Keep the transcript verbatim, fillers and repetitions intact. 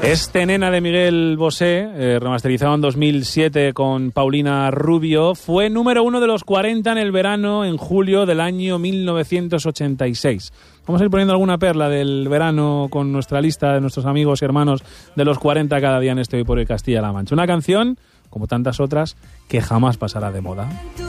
Este Nena de Miguel Bosé, eh, remasterizado en dos mil siete con Paulina Rubio, fue número uno de los cuarenta en el verano en julio del año mil novecientos ochenta y seis. Vamos a ir poniendo alguna perla del verano con nuestra lista de nuestros amigos y hermanos de los cuarenta cada día en este Hoy por Hoy Castilla-La Mancha. Una canción, como tantas otras, que jamás pasará de moda.